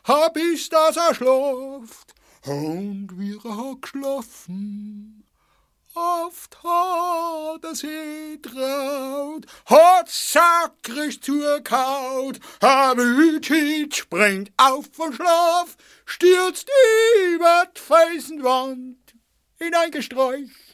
bis dass schlaft. Und wie hat geschlafen, oft hat sich traut, hat sakrisch zugehaut, Wütid springt auf vom Schlaf, stürzt über die Felsenwand in ein Gesträuch